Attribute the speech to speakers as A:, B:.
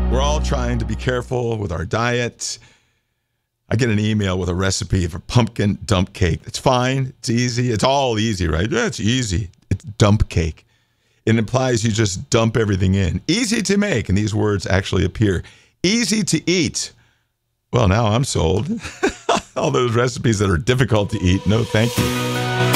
A: We're all trying to be careful with our diet. I get an email with a recipe for pumpkin dump cake. It's fine. It's easy. It's all easy, right? Yeah, it's easy. It's dump cake. It implies you just dump everything in. Easy to make, and these words actually appear. Easy to eat. Well, now I'm sold. All those recipes that are difficult to eat, no thank you.